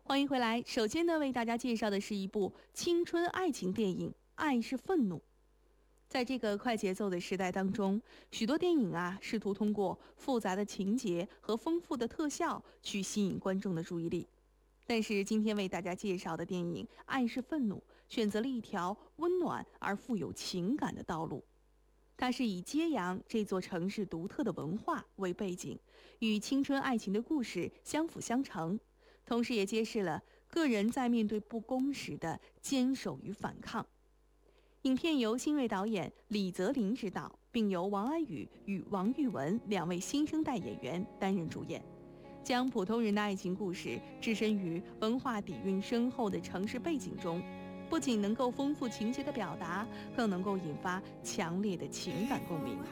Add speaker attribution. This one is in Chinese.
Speaker 1: 欢迎回来。首先呢，为大家介绍的是一部青春爱情电影《爱是愤怒》。在这个快节奏的时代当中，许多电影试图通过复杂的情节和丰富的特效去吸引观众的注意力。但是今天为大家介绍的电影《爱是愤怒》选择了一条温暖而富有情感的道路。它是以揭阳这座城市独特的文化为背景，与青春爱情的故事相辅相成，同时也揭示了个人在面对不公时的坚守与反抗。影片由新锐导演李泽林执导，并由王安宇与王玉雯两位新生代演员担任主演，将普通人的爱情故事置身于文化底蕴深厚的城市背景中，不仅能够丰富情节的表达，更能够引发强烈的情感共鸣。